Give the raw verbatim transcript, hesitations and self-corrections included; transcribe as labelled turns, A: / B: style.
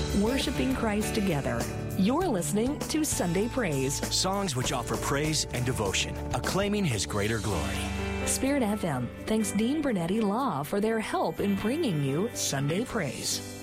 A: worshiping Christ together. You're listening to Sunday Praise.
B: Songs which offer praise and devotion, acclaiming His greater glory.
A: Spirit F M thanks Dean Bernetti Law for their help in bringing you Sunday Praise.